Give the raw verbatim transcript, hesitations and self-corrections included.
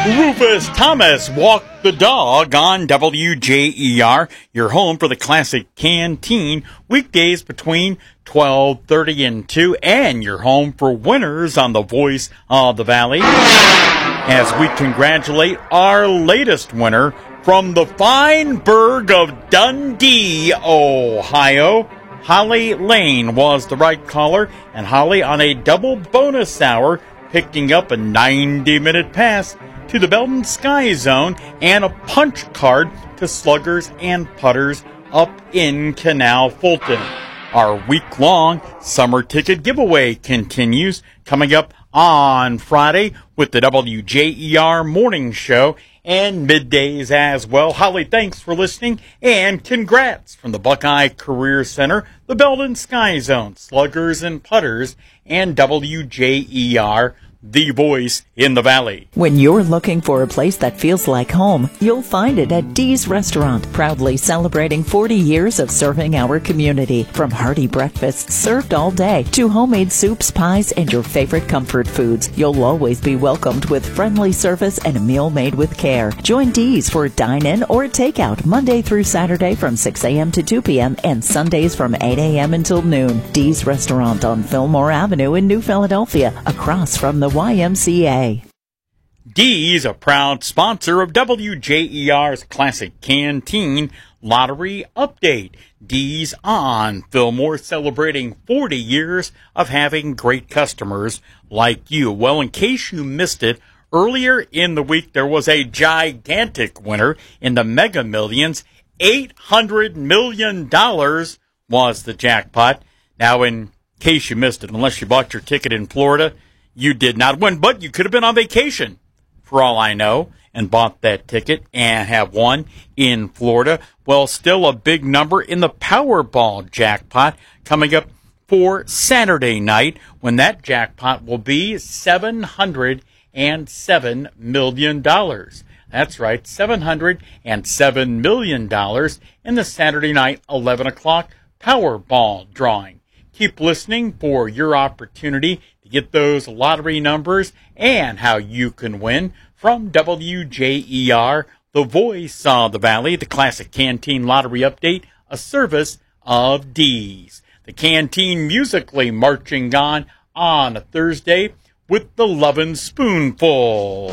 Rufus Thomas walked the dog on W J E R, your home for the Classic Canteen, weekdays between twelve thirty and two, and your home for winners on the Voice of the Valley. As we congratulate our latest winner from the fine burg of Dundee, Ohio. Holly Lane was the right caller, and Holly on a double bonus hour, picking up a ninety-minute pass to the Belton Sky Zone and a punch card to Sluggers and Putters up in Canal Fulton. Our week-long summer ticket giveaway continues, coming up on Friday with the W J E R Morning Show and middays as well. Holly, thanks for listening, and congrats from the Buckeye Career Center, the Belton Sky Zone, Sluggers and Putters, and W J E R, the voice in the Valley. When you're looking for a place that feels like home, you'll find it at Dee's Restaurant, proudly celebrating forty years of serving our community. From hearty breakfasts served all day to homemade soups, pies, and your favorite comfort foods, you'll always be welcomed with friendly service and a meal made with care. Join Dee's for dine-in or takeout Monday through Saturday from six a.m. to two p.m. and Sundays from eight a.m. until noon. Dee's Restaurant on Fillmore Avenue in New Philadelphia, across from the Y M C A. Dee's, a proud sponsor of W J E R's Classic Canteen Lottery Update. Dee's on Fillmore, celebrating forty years of having great customers like you. Well, in case you missed it, earlier in the week there was a gigantic winner in the Mega Millions. eight hundred million dollars was the jackpot. Now, in case you missed it, unless you bought your ticket in Florida, you did not win, but you could have been on vacation, for all I know, and bought that ticket and have won in Florida. Well, still a big number in the Powerball jackpot coming up for Saturday night, when that jackpot will be seven hundred seven million dollars. That's right, seven hundred seven million dollars in the Saturday night eleven o'clock Powerball drawing. Keep listening for your opportunity to get those lottery numbers and how you can win from W J E R, the voice of the Valley, the Classic Canteen Lottery Update, a service of Dee's. The Canteen musically marching on on a Thursday with the Lovin' Spoonful.